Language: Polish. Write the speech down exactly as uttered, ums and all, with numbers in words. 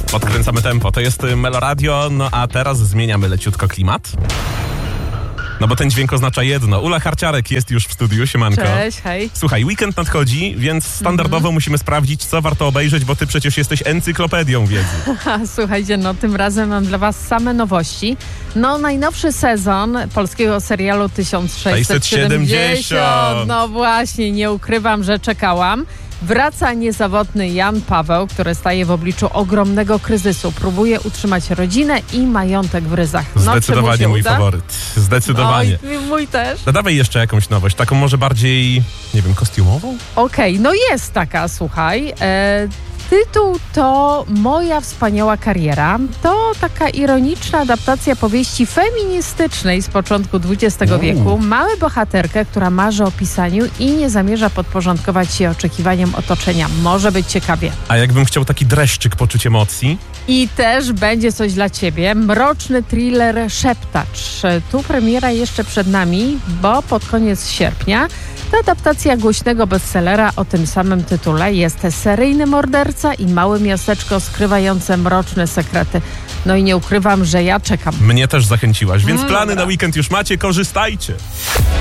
Podkręcamy tempo. To jest Meloradio, no a teraz zmieniamy leciutko klimat. No bo ten dźwięk oznacza jedno. Ula Harciarek jest już w studiu, siemanko. Cześć, hej. Słuchaj, weekend nadchodzi, więc standardowo mm-hmm. musimy sprawdzić, co warto obejrzeć, bo ty przecież jesteś encyklopedią wiedzy. Słuchajcie, no tym razem mam dla was same nowości. No najnowszy sezon polskiego serialu tysiąc sześćset siedemdziesiąt. No właśnie, nie ukrywam, że czekałam. Wraca niezawodny Jan Paweł, który staje w obliczu ogromnego kryzysu. Próbuje utrzymać rodzinę i majątek w ryzach. No, Zdecydowanie mój uda? faworyt. Zdecydowanie. No, mój też. No dawaj jeszcze jakąś nowość, taką może bardziej, nie wiem, kostiumową? Okej, okay, no jest taka, słuchaj. E, tytuł to Moja wspaniała kariera. To taka ironiczna adaptacja powieści feministycznej z początku dwudziestego wieku. Mamy bohaterkę, która marzy o pisaniu i nie zamierza podporządkować się oczekiwaniom otoczenia. Może być ciekawie. A jakbym chciał taki dreszczyk poczuć emocji? I też będzie coś dla ciebie. Mroczny thriller Szeptacz. Tu premiera jeszcze przed nami, bo pod koniec sierpnia. Ta adaptacja głośnego bestsellera o tym samym tytule. Jest seryjny morderca i małe miasteczko skrywające mroczne sekrety. No i nie ukrywam, że ja czekam. Mnie też zachęciłaś, więc Mm, plany dobra. na weekend już macie, korzystajcie.